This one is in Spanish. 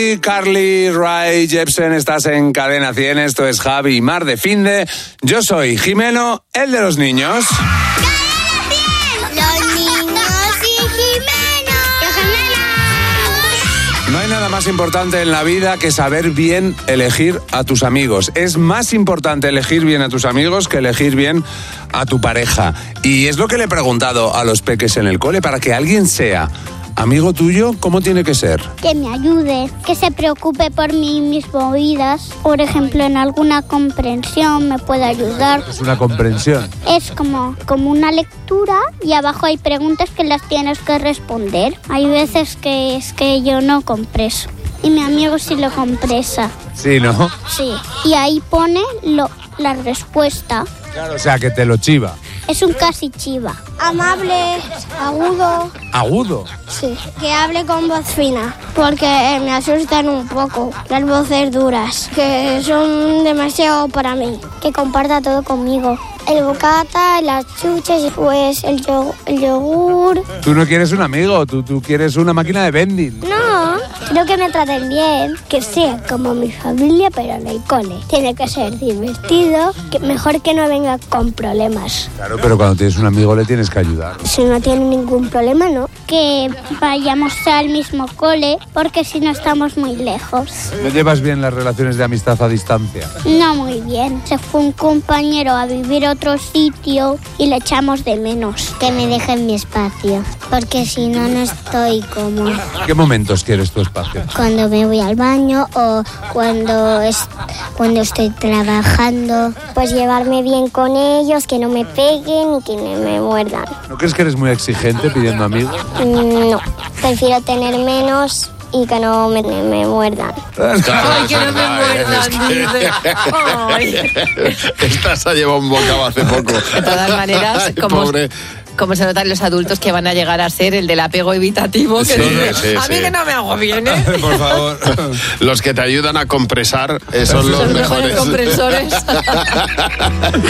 Carly Rae Jepsen, estás en Cadena 100, esto es Javi y Mar de Finde. Yo soy Jimeno, el de los niños. ¡Cadena 100! ¡Los niños y Jimeno! No hay nada más importante en la vida que saber bien elegir a tus amigos. Es más importante elegir bien a tus amigos que elegir bien a tu pareja. Y es lo que le he preguntado a los peques en el cole. Para que alguien sea amigo tuyo, ¿cómo tiene que ser? Que me ayude, que se preocupe por mí mis movidas. Por ejemplo, en alguna comprensión me puede ayudar. Es una comprensión. Es como una lectura y abajo hay preguntas que las tienes que responder. Hay veces que es que yo no compreso y mi amigo sí lo compresa. Sí, ¿no? Sí. Y ahí pone la respuesta. Claro, o sea, que te lo chiva. Es un casi chiva. Amable, agudo. ¿Agudo? Sí. Que hable con voz fina, porque me asustan un poco las voces duras, que son demasiado para mí. Que comparta todo conmigo. El bocata, las chuches, pues el yogur. Tú no quieres un amigo, tú quieres una máquina de vending. No, quiero que me traten bien, que sea como mi familia, pero en el cole. Tiene que ser divertido, que mejor que no venga con problemas. Claro, pero cuando tienes un amigo le tienes que ayudar. Si no tiene ningún problema, no. Que vayamos al mismo cole, porque si no estamos muy lejos. ¿No llevas bien las relaciones de amistad a distancia? No muy bien. Se fue un compañero a vivir a otro sitio y le echamos de menos. Que me dejen mi espacio, porque si no, no estoy cómoda. ¿Qué momentos quieres tu espacio? Cuando me voy al baño o cuando estoy trabajando. Pues llevarme bien con ellos, que no me peguen y que no me muerdan. ¿No crees que eres muy exigente pidiendo amigos? No, prefiero tener menos y que no me muerdan. Ay, que no me muerdan, dice. Ay. Esta se ha llevado un bocado hace poco. De todas maneras, Ay, como pobre. se notan los adultos que van a llegar a ser el del apego evitativo, que Sí, dice, sí, a mí sí. que no me hago bien, ¿eh? Por favor. Los que te ayudan a compresar son los Son los mejores. mejores compresores.